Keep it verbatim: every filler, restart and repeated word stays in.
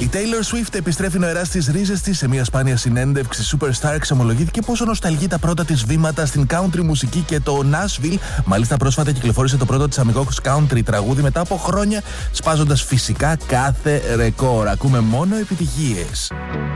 Η Taylor Swift επιστρέφει νοερά στις ρίζες της. Σε μια σπάνια συνέντευξη, Superstar εξομολογήθηκε πόσο νοσταλγεί τα πρώτα της βήματα στην country μουσική και το Nashville. Μάλιστα, πρόσφατα κυκλοφόρησε το πρώτο της αμιγόχους country τραγούδι μετά από χρόνια, σπάζοντας φυσικά κάθε ρεκόρ. Ακούμε μόνο επιτυχίες.